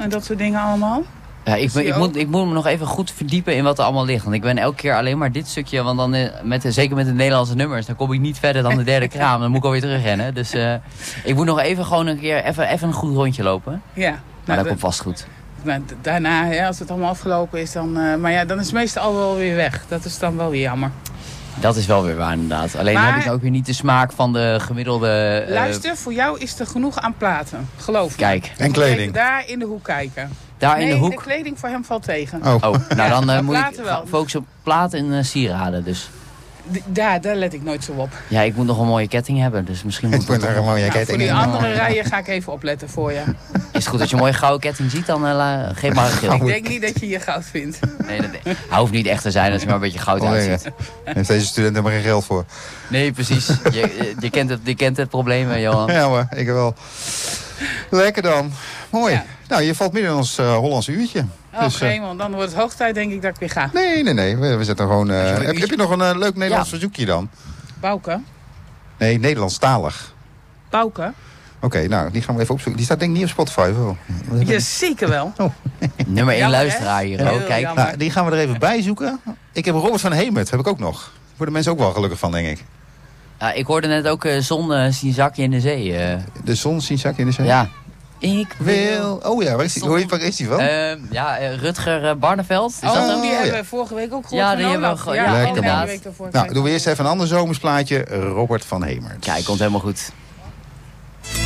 en dat soort dingen allemaal? Ja, ik moet me nog even goed verdiepen in wat er allemaal ligt. Want ik ben elke keer alleen maar dit stukje. Want dan, zeker met de Nederlandse nummers, dan kom ik niet verder dan de derde kraam. Dan moet ik alweer terugrennen. Dus ik moet nog even gewoon een keer even een goed rondje lopen. Ja. Maar dat komt vast goed. Nou, daarna, als het allemaal afgelopen is, dan... maar ja, dan is het meestal wel weer weg. Dat is dan wel weer jammer. Dat is wel weer waar, inderdaad. Alleen heb ik ook weer niet de smaak van de gemiddelde... Luister, voor jou is er genoeg aan platen. Geloof me. Kijk. En kleding. Even daar in de hoek kijken. Daar in de hoek? De kleding voor hem valt tegen. Oh. Nou dan moet ik wel. focussen op platen en sieraden. Dus. Daar let ik nooit zo op. Ja, ik moet nog een mooie ketting hebben. Dus misschien moet ik er een mooie ketting. Voor die andere rijen ga ik even opletten voor je. Is het goed dat je een mooie gouden ketting ziet, dan geef maar een geel. Ik denk niet dat je hier goud vindt. Nee, hij hoeft niet echt te zijn als hij maar een beetje goud uitziet. Heeft deze student helemaal geen geld voor. Nee, precies. Je kent het probleem, Johan. Ja hoor, ik wel. Lekker dan. Mooi. Ja. Nou, je valt midden in ons Hollandse uurtje. Oh, Dus, hemel, dan wordt het hoog tijd denk ik dat ik weer ga. Nee. We zetten gewoon... heb je nog een leuk Nederlands verzoekje dan? Bouke? Nee, Nederlandstalig. Bouke? Oké, nou, die gaan we even opzoeken. Die staat denk ik niet op Spotify, wel. Ja, zeker wel. Nummer 1 Jammer, luisteraar hier. Heel Kijk. jammer. Nou, die gaan we er even bij zoeken. Ik heb Robert van Hemert, heb ik ook nog. Daar worden mensen ook wel gelukkig van, denk ik. Ja, ik hoorde net ook zon zien zakje in de zee. De zon zien zakje in de zee? Ja. Ik wil... Oh ja, waar is die van? Rutger Barneveld. Is dat hem? Die hebben we vorige week ook gehoord. Ja, van die hebben we Olaf. ja, lekker die inderdaad. week ervoor. Nou, doen we eerst even een ander zomersplaatje. Robert van Hemert. Kijk, komt helemaal goed.